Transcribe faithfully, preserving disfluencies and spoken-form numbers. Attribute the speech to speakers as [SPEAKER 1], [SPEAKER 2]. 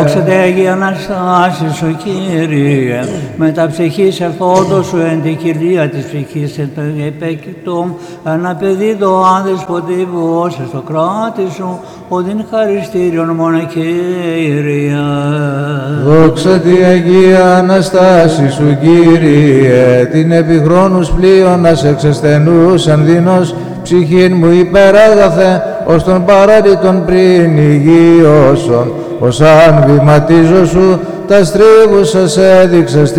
[SPEAKER 1] Δόξα Τε Αγία Αναστάση σου, Κύριε, με τα ψυχής ερθόντος σου εν τη κοιλία της ψυχής επέκειτον, ένα παιδί το άδεσποτη βόσε στο κράτη σου, οδην χαριστήριον μόνα Κύριε.
[SPEAKER 2] Δόξα Τε Αγία Αναστάση σου, Κύριε, την επιχρόνους πλοίωνας εξασθενούς ανδυνός, ψυχήν μου υπεράγαθε, ως τον παράδειτον πριν υγιώσον, ως αν βηματίζω σου, τα στρίβουσα έδειξα